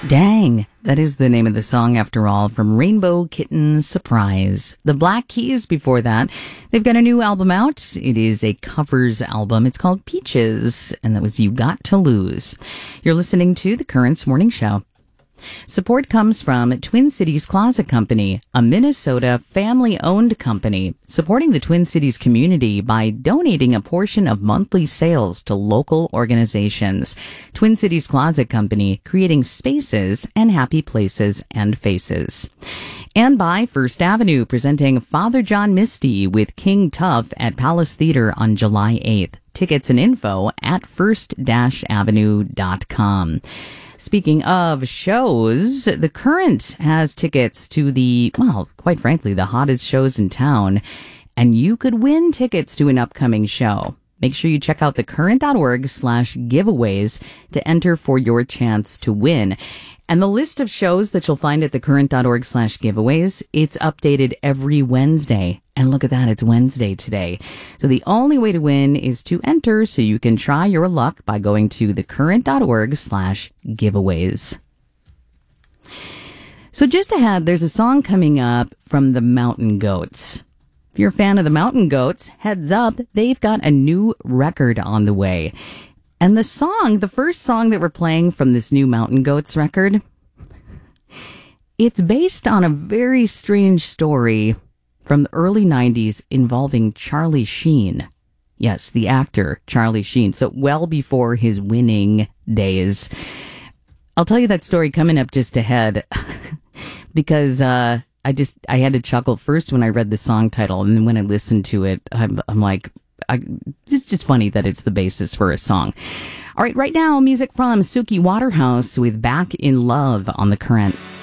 Dang, that is the name of the song after all, from Rainbow Kitten Surprise. The Black Keys before that. They've got a new album out. It is a covers album. It's called Peaches, and that was You Got to Lose. You're listening to The Currents Morning Show. Support comes from Twin Cities Closet Company, a Minnesota family-owned company supporting the Twin Cities community by donating a portion of monthly sales to local organizations. Twin Cities Closet Company, creating spaces and happy places and faces. And by First Avenue, presenting Father John Misty with King Tough at Palace Theater on July 8th. Tickets and info at first-avenue.com. Speaking of shows, The Current has tickets to quite frankly, the hottest shows in town, and you could win tickets to an upcoming show. Make sure you check out thecurrent.org/giveaways to enter for your chance to win. And the list of shows that you'll find at thecurrent.org/giveaways, it's updated every Wednesday. And look at that, it's Wednesday today. So the only way to win is to enter, so you can try your luck by going to thecurrent.org/giveaways. So just ahead, there's a song coming up from the Mountain Goats. If you're a fan of the Mountain Goats, heads up, they've got a new record on the way. And the first song that we're playing from this new Mountain Goats record, it's based on a very strange story from the early 90s involving Charlie Sheen. Yes, the actor Charlie Sheen. So well before his winning days. I'll tell you that story coming up just ahead because I had to chuckle first when I read the song title, and then when I listened to it, I'm like, it's just funny that it's the basis for a song. All right, right now, music from Suki Waterhouse with Back in Love on The Current.